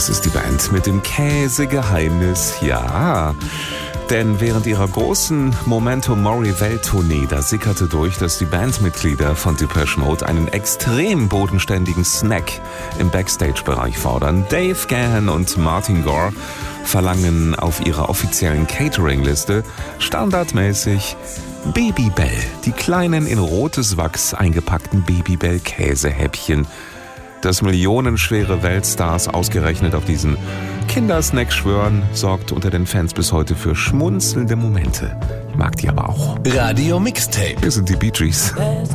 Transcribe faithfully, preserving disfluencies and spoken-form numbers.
Das ist die Band mit dem Käsegeheimnis, ja. Denn während ihrer großen Memento Mori Welttournee, da sickerte durch, dass die Bandmitglieder von Depeche Mode einen extrem bodenständigen Snack im Backstage-Bereich fordern. Dave Gahan und Martin Gore verlangen auf ihrer offiziellen Catering-Liste standardmäßig Babybel, die kleinen in rotes Wachs eingepackten Babybel-Käsehäppchen. Dass millionenschwere Weltstars ausgerechnet auf diesen Kindersnack schwören, sorgt unter den Fans bis heute für schmunzelnde Momente. Ich mag die aber auch. Radio Mixtape. Wir sind die Bee Gees.